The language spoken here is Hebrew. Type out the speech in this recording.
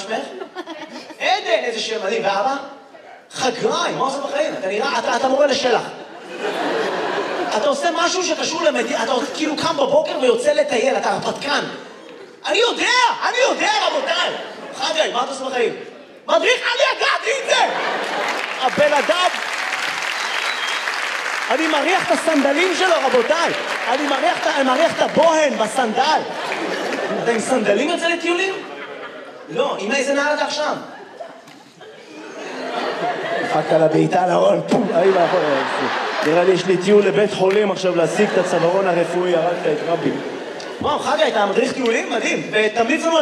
שמך? עדן, איזה שם מדהים. ואבא? חגריים, מה עושה בחיים? אתה נראה, אתה מורה לשלח. אתה עושה משהו שקשור למדינה, אתה כאילו קם בבוקר ויוצא לטייל, אתה הרפתקן. אני יודע, רבותיי. חגי, מה אתה עושה בחיים? מדריך, אני ידעתי את זה! הבן אדם... אני מריח את הסנדלים שלו, רבותיי. אני מריח את הבוהן בסנדל. אתה עם סנדלים יוצא לטיולים? לא, עם איזה נעל אתה עכשיו? דפקת לה בעיטה לארון, פום, אי ואחור. נראה לי יש לי טיול לבית חולים עכשיו להשיג את הצווארון הרפואי, הרגת את רבי. וואו, חגי, אתה מדריך טיולים? מדהים. ותמליץ לנו